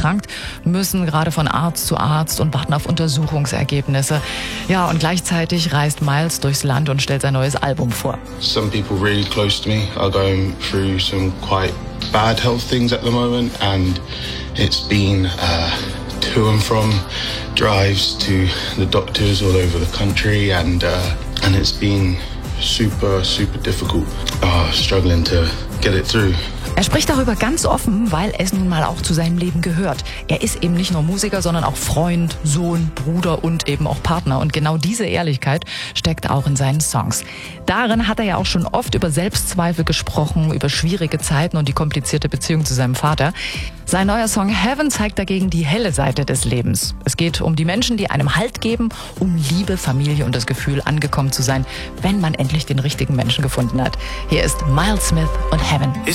erkrankt, müssen gerade von Arzt zu Arzt und warten auf Untersuchungsergebnisse. Ja, und gleichzeitig reist Miles durchs Land und stellt sein neues Album vor. Some people really close to me are going through some quite bad health things at the moment, and it's been to and from drives to the doctors all over the country, and it's been super difficult, struggling to get it through. Er spricht darüber ganz offen, weil es nun mal auch zu seinem Leben gehört. Er ist eben nicht nur Musiker, sondern auch Freund, Sohn, Bruder und eben auch Partner. Und genau diese Ehrlichkeit steckt auch in seinen Songs. Darin hat er ja auch schon oft über Selbstzweifel gesprochen, über schwierige Zeiten und die komplizierte Beziehung zu seinem Vater. Sein neuer Song Heaven zeigt dagegen die helle Seite des Lebens. Es geht um die Menschen, die einem Halt geben, um Liebe, Familie und das Gefühl, angekommen zu sein, wenn man endlich den richtigen Menschen gefunden hat. Hier ist Miles Smith und Heaven.